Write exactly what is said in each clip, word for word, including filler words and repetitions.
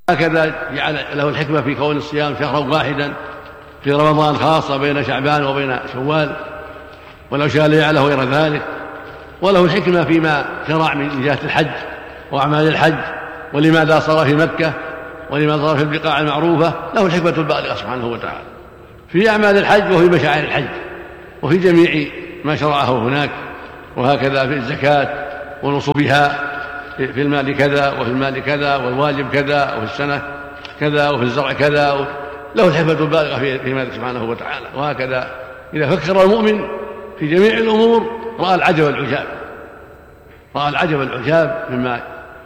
هكذا جعل له الحكمة في كون الصيام شهرا واحدا في رمضان خاصة بين شعبان وبين شوال، ولو شاء ليجعله غير ذلك. وله الحكمة فيما شرع من جهة الحج وأعمال الحج، ولماذا صار في مكة ولماذا صار في البقاع المعروفة، له الحكمة البالغة سبحانه وتعالى في أعمال الحج وفي مشاعر الحج وفي جميع ما شرعه هناك. وهكذا في الزكاة ونصوبها في المال كذا وفي المال كذا والواجب كذا وفي السنة كذا وفي الزرع كذا، له الحكمة البالغة في ماذا سبحانه وتعالى. وهكذا إذا فكر المؤمن في جميع الأمور رأى العجب والعجاب، رأى العجب والعجاب مما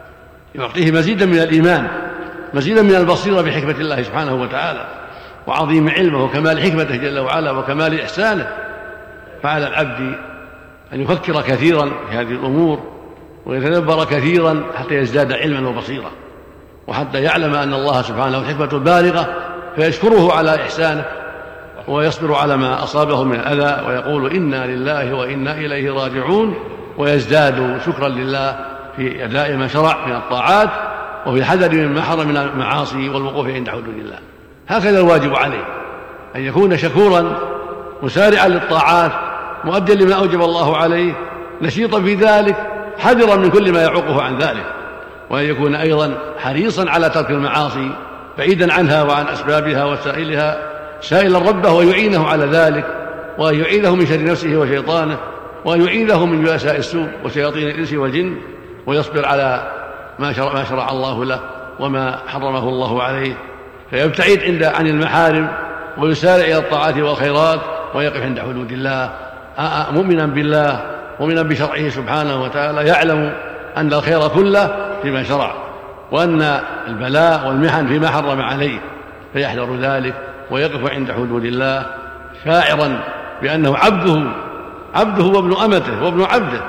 يعطيه مزيدا من الإيمان، مزيدا من البصيرة بحكمة الله سبحانه وتعالى وعظيم علمه وكمال حكمته جل وعلا وكمال إحسانه. فعلى العبد أن يفكر كثيرا في هذه الأمور ويتدبر كثيرا حتى يزداد علما وبصيرة، وحتى يعلم أن الله سبحانه الحكمة البالغة فيشكره على إحسانه ويصبر على ما أصابه من الأذى ويقول إنا لله وإنا إليه راجعون، ويزداد شكرا لله في أداء ما شرع من الطاعات وفي الحذر مما حرم من المعاصي والوقوف عند حدود الله. هكذا الواجب عليه أن يكون شكورا مسارعا للطاعات مؤديا لما أوجب الله عليه، نشيطا في ذلك حذرا من كل ما يعوقه عن ذلك، وأن يكون أيضا حريصا على ترك المعاصي بعيدا عنها وعن أسبابها وسائلها، سائلا ربه ويعينه على ذلك، وأن يعيذه من شر نفسه وشيطانه، وأن يعيذه من جلساء السوء وشياطين الإنس والجن، ويصبر على ما شرع, ما شرع الله له وما حرمه الله عليه، فيبتعد عند عن المحارم ويسارع إلى الطاعات والخيرات ويقف عند حدود الله مؤمنا بالله مؤمنا بشرعه سبحانه وتعالى، يعلم أن الخير كله فيما شرع وأن البلاء والمحن فيما حرم عليه، فيحذر ذلك ويقف عند حدود الله شاعرا بأنه عبده عبده وابن أمته وابن عبده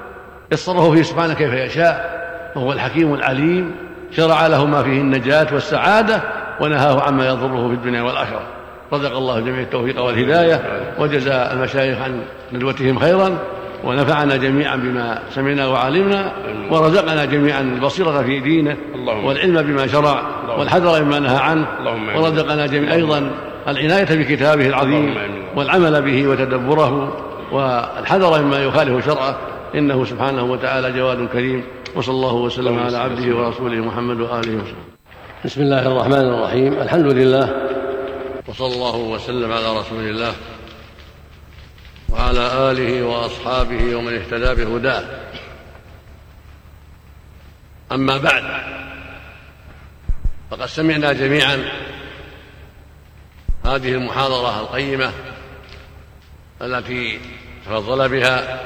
يصرفه فيه سبحانه كيف يشاء، وهو الحكيم العليم، شرع له ما فيه النجاة والسعادة ونهاه عما يضره في الدنيا والآخرة. رزق الله جميع التوفيق والهداية، وجزى المشايخ عن ندوتهم خيرا، ونفعنا جميعا بما سمعنا وعلمنا، ورزقنا جميعا البصيرة في دينه والعلم بما شرع والحذر مما نهى عنه، ورزقنا جميعا أيضا العناية بكتابه العظيم والعمل به وتدبره والحذر مما يخالف شرعه، إنه سبحانه وتعالى جواد كريم. وصلى الله وسلم على عبده ورسوله محمد وآله وسلم. بسم الله الرحمن الرحيم. الحمد لله وصلى الله وسلم على رسول الله وعلى آله وأصحابه ومن اهتدى بهداه. أما بعد، فقد سمعنا جميعا هذه المحاضرة القيمة التي تفضل بها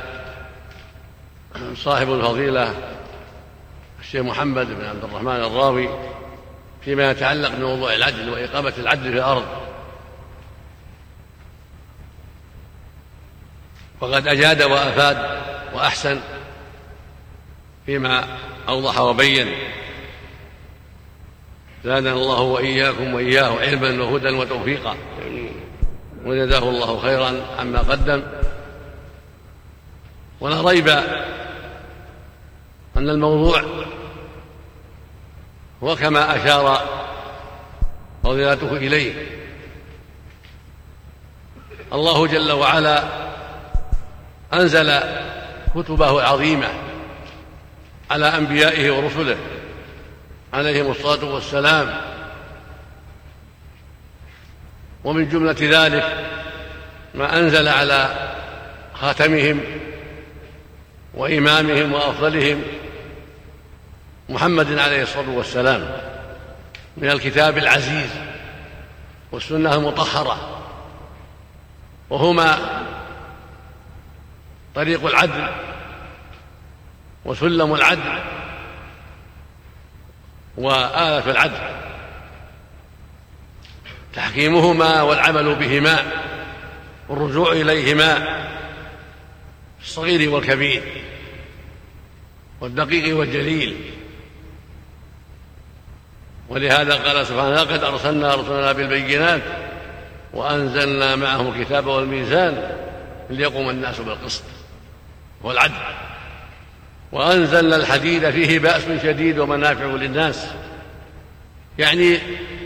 صاحب الفضيلة الشيخ محمد بن عبد الرحمن الراوي فيما يتعلق بموضوع العدل وإقامة العدل في الأرض. وقد أجاد وأفاد وأحسن فيما أوضح وبين، زادنا الله وإياكم وإياه علما وهدى وتوفيقا، وجزاه الله خيرا عما قدم. ولا ريب أن الموضوع هو كما أشار فضيلته إليه. الله جل وعلا أنزل كتبه العظيمة على أنبيائه ورسله عليهم الصلاة والسلام، ومن جملة ذلك ما أنزل على خاتمهم وإمامهم وأفضلهم محمد عليه الصلاة والسلام من الكتاب العزيز والسنة المطهرة، وهما طريق العدل وسلم العدل وآلة العدل، تحكيمهما والعمل بهما والرجوع إليهما في الصغير والكبير والدقيق والجليل. ولهذا قال سبحانه: لقد أرسلنا رسلنا بالبينات وأنزلنا معهم الكتاب والميزان ليقوم الناس بالقسط والعدل، وأنزلنا الحديد فيه بأس شديد ومنافع للناس يعني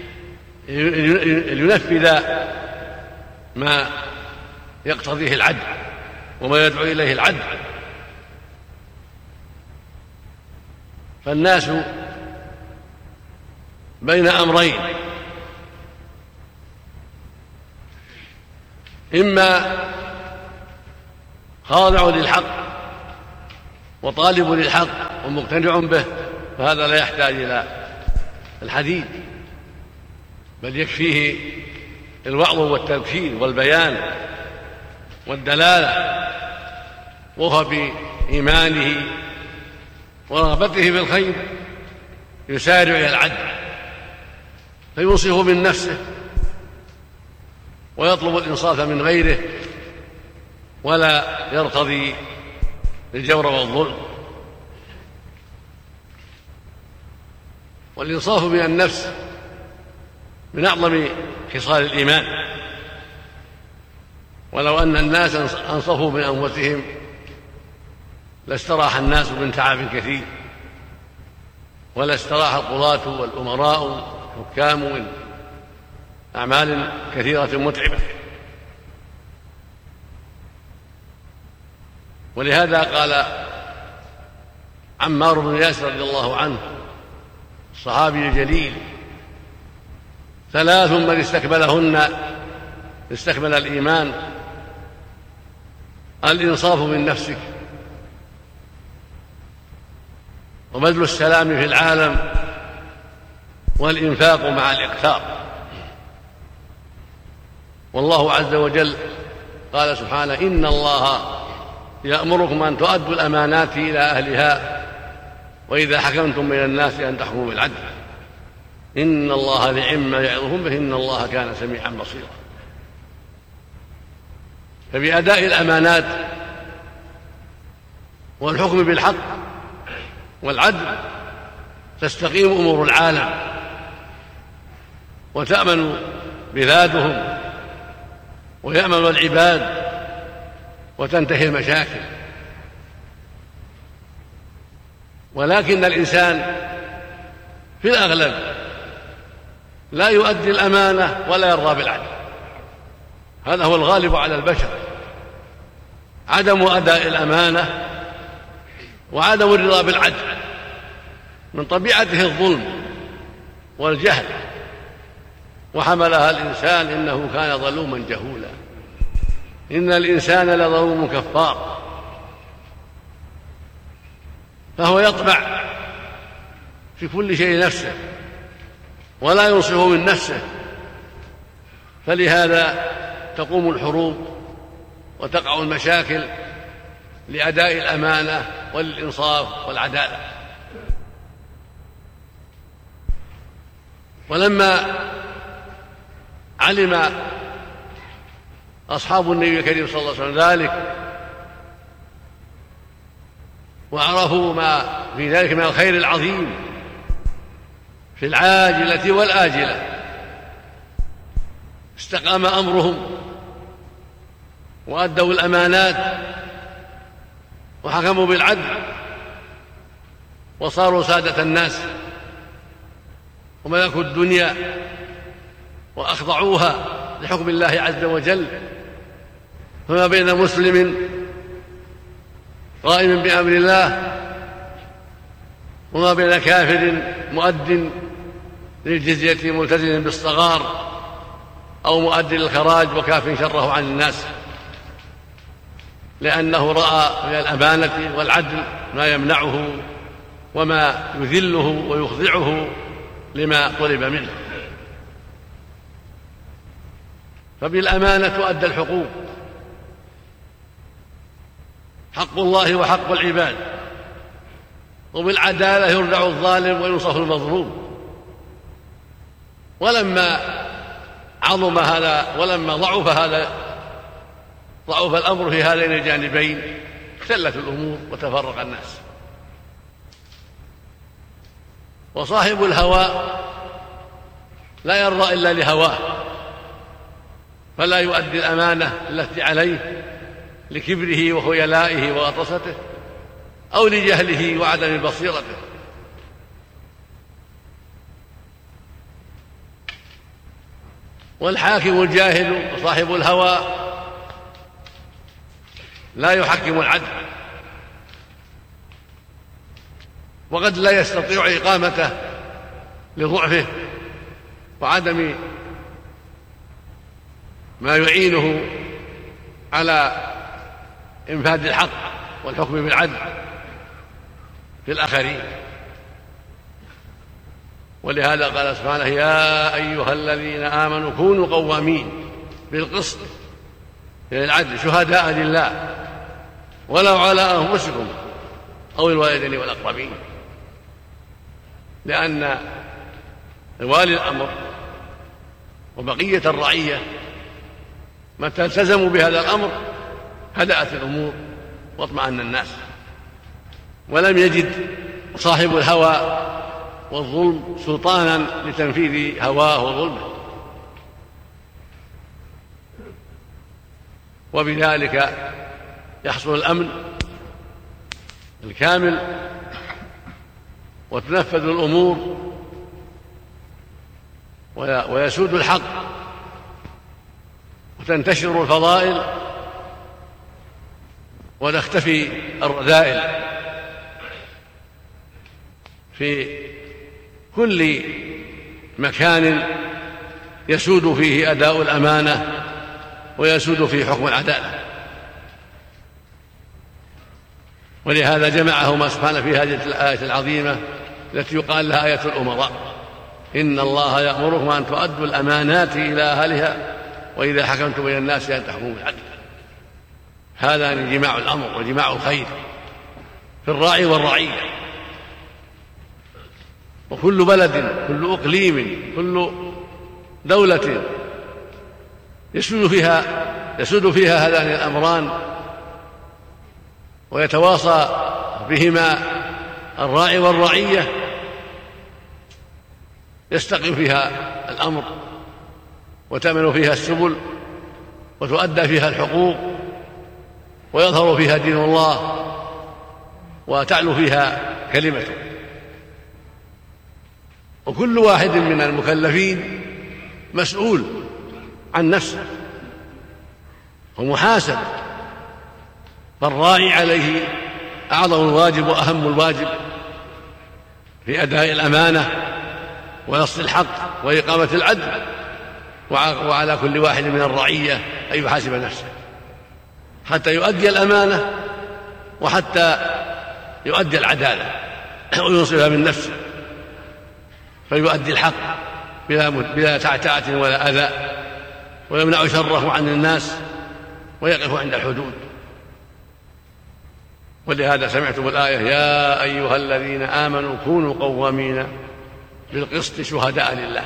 لينفذ ما يقتضيه العدل وما يدعو إليه العدل. فالناس بين أمرين: إما خاضع للحق وطالب للحق ومقتنع به، فهذا لا يحتاج إلى الحديث، بل يكفيه الوعظ والتبشير والبيان والدلالة، وهو بإيمانه ورغبته في الخير يسارع إلى العدل، فينصف من نفسه ويطلب الإنصاف من غيره، ولا يرتضي الجور والظلم. والإنصاف من النفس من أعظم خصال الإيمان، ولو أن الناس أنصفوا من أنفسهم لاستراح الناس من تعب كثير، ولا استراح القضاة والأمراء والحكام من أعمال كثيرة متعبة. ولهذا قال عمار بن ياسر رضي الله عنه الصحابي الجليل: ثلاث من استكملهن استكمل الإيمان: الإنصاف من نفسك، وبذل السلام في العالم، والإنفاق مع الإقتار. والله عز وجل قال سبحانه: إن الله يأمركم أن تؤدوا الأمانات إلى أهلها وإذا حكمتم بين الناس أن تحكموا بالعدل إن الله نعم ما يعظكم به إن الله كان سميعا بصيرا. فبأداء الأمانات والحكم بالحق والعدل تستقيم أمور العالم وتأمن بلادهم ويأمن العباد وتنتهي المشاكل. ولكن الإنسان في الأغلب لا يؤدي الأمانة ولا يرضى بالعدل، هذا هو الغالب على البشر، عدم أداء الأمانة وعدم الرضا بالعدل. من طبيعته الظلم والجهل، وحملها الإنسان إنه كان ظلوما جهولا إن الإنسان لظلوم كفار. فهو يطمع في كل شيء نفسه ولا ينصف من نفسه، فلهذا تقوم الحروب وتقع المشاكل لأداء الأمانة والإنصاف والعدالة. ولما علم أصحاب النبي الكريم صلى الله عليه وسلم ذلك وعرفوا ما في ذلك من الخير العظيم في العاجلة والآجلة، استقام أمرهم وأدوا الأمانات وحكموا بالعدل وصاروا سادة الناس وملكوا الدنيا وأخضعوها لحكم الله عز وجل. فما بين مسلم قائم بأمر الله وما بين كافر مؤد للجزية ملتزم بالصغار أو مؤد للخراج وكاف شره عن الناس، لأنه رأى من الأمانة والعدل ما يمنعه وما يذله ويخضعه لما طلب منه. فبالأمانة تؤدى الحقوق، حق الله وحق العباد، وبالعدالة يردع الظالم وينصف المظلوم. ولما عظم هذا ولما ضعف هذا ضعف الأمر في هذين الجانبين اختلت الأمور وتفرق الناس. وصاحب الهوى لا يرضى إلا لهواه، فلا يؤدي الأمانة التي عليه لكبره وخيلائه وغطرسته أو لجهله وعدم بصيرته. والحاكم الجاهل وصاحب الهوى لا يحكم العدل، وقد لا يستطيع إقامته لضعفه وعدم ما يعينه على إنفاذ الحق والحكم بالعدل في الآخرين. ولهذا قال سبحانه: يا أيها الذين آمنوا كونوا قوامين بالقسط، بالعدل، شهداء لله ولو على أنفسكم أو الوالدين والأقربين. لأن والي الأمر وبقية الرعية متى التزموا بهذا الأمر هدأت الأمور واطمأن الناس، ولم يجد صاحب الهوى والظلم سلطانا لتنفيذ هواه وظلمه. وبذلك يحصل الأمن الكامل وتنفذ الأمور ويسود الحق وتنتشر الفضائل وتختفي الرذائل في كل مكان يسود فيه أداء الأمانة ويسود فيه حكم العدالة. ولهذا جمعهما سبحانه في هذه الآية العظيمة التي يقال لها آية الأمراء: إن الله يأمركم أن تؤدوا الأمانات إلى أهلها وإذا حكمتم بين الناس أن تحكموا بالعدل. هذا جماع الأمر وجماع الخير في الراعي والرعية. وكل بلد، كل إقليم، كل دولة يسود فيها يسود فيها هذان الأمران ويتواصى بهما الراعي والرعية يستقيم فيها الأمر وتأمن فيها السبل وتؤدى فيها الحقوق ويظهر فيها دين الله وتعلو فيها كلمته. وكل واحد من المكلفين مسؤول عن نفسه ومحاسب، فالراعي عليه أعظم الواجب وأهم الواجب في أداء الأمانة ونص الحق وإقامة العدل، وعلى كل واحد من الرعية أن يحاسب نفسه حتى يؤدي الأمانة وحتى يؤدي العدالة وينصفها من نفسه، فيؤدي الحق بلا تعتعة ولا أذى ويمنع شره عن الناس ويقف عند الحدود. ولهذا سمعتم الآية: يا أيها الذين آمنوا كونوا قوامين بالقسط شهداء لله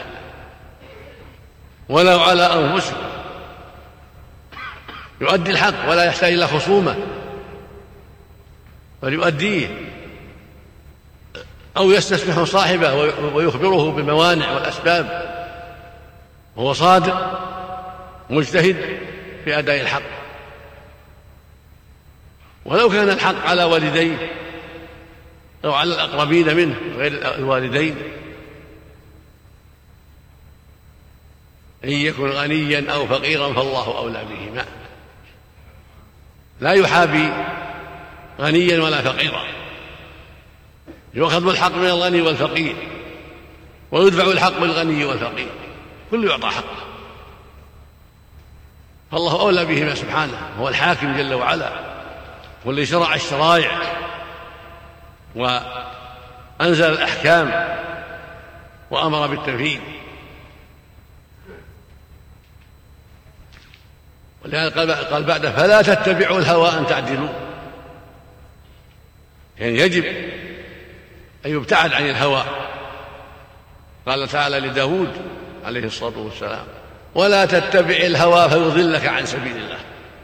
ولو على أنفسكم. يؤدي الحق ولا يحتاج إلى خصومة بل يؤديه، أو يستسمح صاحبه ويخبره بالموانع والأسباب وهو صادق مجتهد في أداء الحق. ولو كان الحق على والديه أو على الأقربين منه غير الوالدين، إن يكن غنيا أو فقيرا فالله أولى بهما. لا يحابي غنيا ولا فقيرا، يؤخذ الحق من الغني والفقير ويدفع الحق بالغني والفقير، كل يعطى حقه، فالله أولى بهما سبحانه، هو الحاكم جل وعلا والذي شرع الشرائع وأنزل الأحكام وأمر بالتنفيذ. ولهذا قال بعد: فلا تتبعوا الهوى أن تعدلوا. يعني يجب أن يبتعد عن الهوى. قال تعالى لداود عليه الصلاة والسلام: ولا تتبع الهوى فيضلك عن سبيل الله.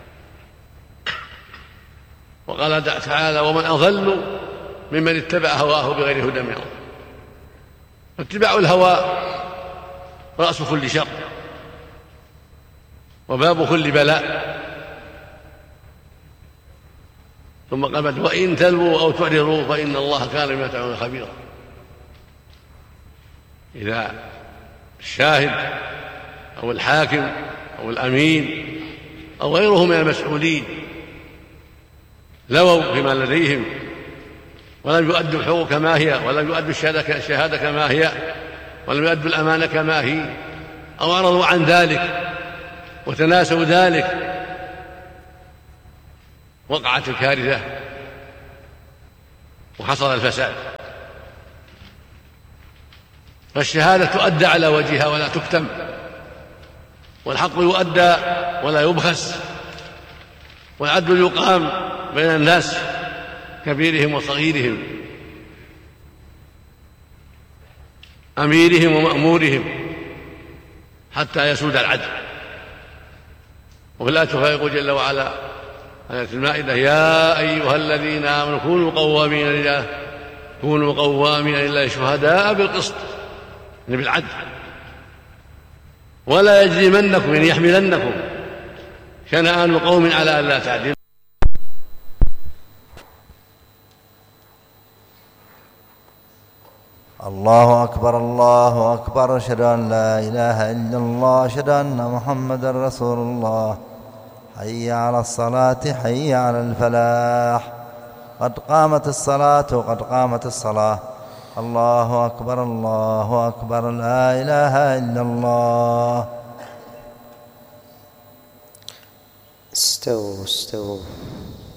وقال تعالى: ومن أضل ممن اتبع هواه بغير هدى من الله. فاتباع الهوى رأس كل شر وباب كل بلاء. ثم قال: وإن تلووا أو تعرضوا فإن الله كان بما تعملون خبيرا. إذا الشاهد أو الحاكم أو الأمين أو غيره من المسؤولين لووا فيما لديهم ولم يؤدوا الحقوق كما هي، ولم يؤدوا الشهادة كما هي، ولم يؤدوا الأمانة كما هي، أو أعرضوا عن ذلك وتناسوا ذلك، وقعت الكارثة وحصل الفساد. فالشهادة تؤدى على وجهها ولا تكتم، والحق يؤدى ولا يبخس، والعدل يقام بين الناس كبيرهم وصغيرهم، أميرهم ومأمورهم، حتى يسود العدل. وفي الآية فيقول جل وعلا آية المائدة: يا أيها الذين آمنوا كونوا قوامين لله كونوا قوامين لله شهداء بالقسط، يعني بالعدل، ولا يجرمنكم يعني يحملنكم شنآن قوم على ألا تعدلوا. الله أكبر الله أكبر، أشهد أن لا إله إلا الله، أشهد أن محمدا رسول الله. حي على الصلاة حي على الفلاح، قد قامت الصلاة قد قامت الصلاة. الله أكبر الله أكبر، لا إله إلا الله. استووا استووا.